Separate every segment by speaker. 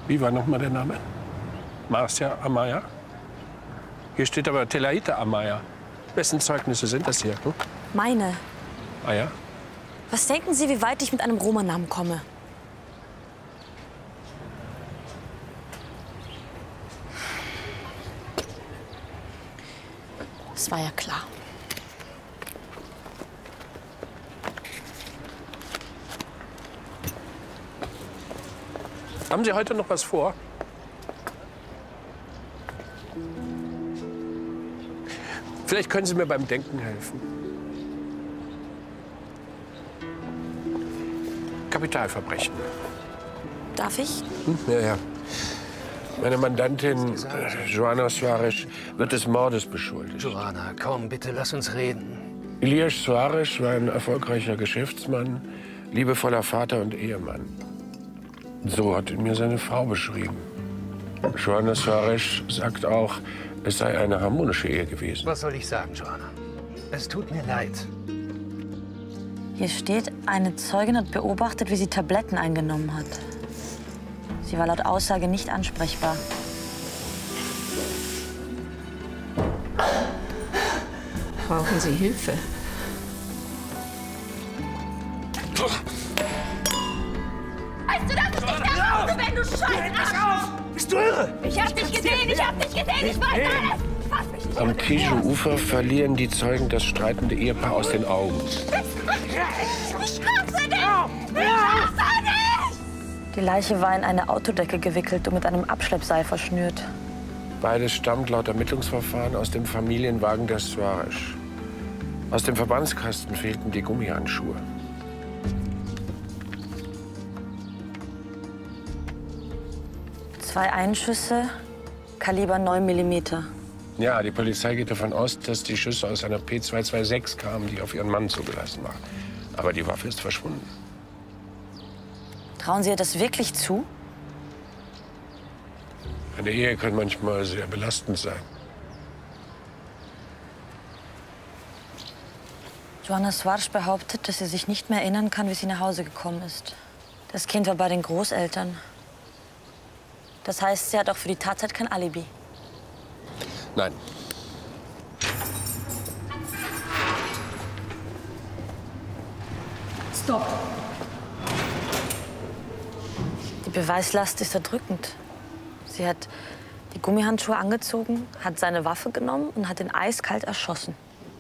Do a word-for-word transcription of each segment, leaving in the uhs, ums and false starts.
Speaker 1: Wie war nochmal der Name? Marcia Amaya? Hier steht aber Telaita Amaya. Wessen Zeugnisse sind das hier? Hm?
Speaker 2: Meine.
Speaker 1: Ah ja?
Speaker 2: Was denken Sie, wie weit ich mit einem Roma-Namen komme? Das war ja klar.
Speaker 1: Haben Sie heute noch was vor? Vielleicht können Sie mir beim Denken helfen. Kapitalverbrechen.
Speaker 2: Darf ich?
Speaker 1: Hm? Ja, ja. Meine Mandantin, äh, Joanna Suarez, wird des Mordes beschuldigt.
Speaker 3: Joanna, komm, bitte, lass uns reden.
Speaker 1: Elias Suarez war ein erfolgreicher Geschäftsmann, liebevoller Vater und Ehemann. So hat ihn mir seine Frau beschrieben. Joanna Suarez sagt auch, es sei eine harmonische Ehe gewesen.
Speaker 3: Was soll ich sagen, Joanna? Es tut mir leid.
Speaker 2: Hier steht, eine Zeugin hat beobachtet, wie sie Tabletten eingenommen hat. Sie war laut Aussage nicht ansprechbar.
Speaker 4: Brauchen Sie Hilfe?
Speaker 5: Weißt du, dass ich dich nach Hause, wenn du scheiß Arsch!
Speaker 3: Bist du irre?
Speaker 5: Ich hab dich gesehen, ich hab dich gesehen, ich weiß alles! Fass mich nicht
Speaker 1: Am
Speaker 5: an.
Speaker 1: Kijo-Ufer verlieren die Zeugen das streitende Ehepaar aus den Augen.
Speaker 5: Ich hasse dich! Ich hasse dich!
Speaker 2: Die Leiche war in eine Autodecke gewickelt und mit einem Abschleppseil verschnürt.
Speaker 1: Beides stammt laut Ermittlungsverfahren aus dem Familienwagen der Suarez. Aus dem Verbandskasten fehlten die Gummihandschuhe.
Speaker 2: Zwei Einschüsse, Kaliber neun Millimeter.
Speaker 1: Ja, die Polizei geht davon aus, dass die Schüsse aus einer P zwei zwei sechs kamen, die auf ihren Mann zugelassen war. Aber die Waffe ist verschwunden.
Speaker 2: Trauen Sie ihr das wirklich zu?
Speaker 1: Eine Ehe kann manchmal sehr belastend sein.
Speaker 2: Joanna Suarez behauptet, dass sie sich nicht mehr erinnern kann, wie sie nach Hause gekommen ist. Das Kind war bei den Großeltern. Das heißt, sie hat auch für die Tatzeit kein Alibi.
Speaker 1: Nein.
Speaker 4: Stopp!
Speaker 2: Die Beweislast ist erdrückend. Sie hat die Gummihandschuhe angezogen, hat seine Waffe genommen und hat ihn eiskalt erschossen.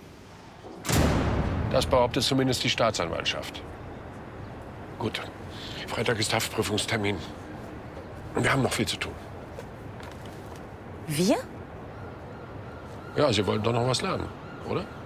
Speaker 1: Das behauptet zumindest die Staatsanwaltschaft. Gut. Freitag ist Haftprüfungstermin. Und wir haben noch viel zu tun.
Speaker 2: Wir?
Speaker 1: Ja, Sie wollten doch noch was lernen, oder?